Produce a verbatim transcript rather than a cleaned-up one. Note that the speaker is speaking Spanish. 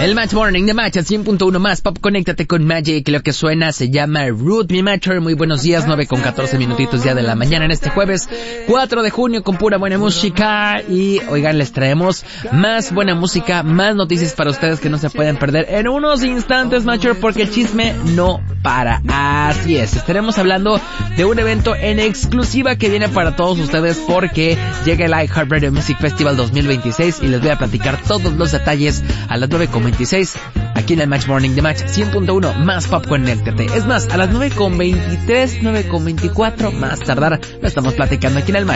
El Match Morning de Match, cien punto uno más pop, conéctate con Magic. Lo que suena se llama Root, mi Matcher. Muy buenos días, nueve con catorce minutitos ya de la mañana en este jueves cuatro de junio con pura buena música. Y oigan, les traemos más buena música, más noticias para ustedes que no se pueden perder en unos instantes, Matcher, porque el chisme no para. Así es, estaremos hablando de un evento en exclusiva que viene para todos ustedes porque llega el iHeartRadio Music Festival dos mil veintiséis y les voy a platicar todos los detalles a las nueve con veintiséis aquí en el Match Morning de Match cien punto uno más pop, conéctate. Es más, a las nueve con veintitrés, nueve con veinticuatro más tardar lo estamos platicando aquí en el Match.